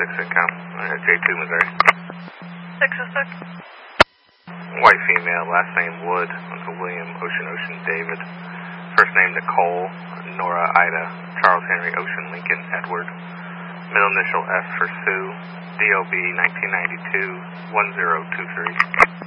account. J2 Missouri. 606. White female, last name Wood, Uncle William, Ocean, David. First name Nicole, Nora, Ida, Charles Henry, Ocean, Lincoln, Edward. Middle initial S for Sue, DOB 1992 1023.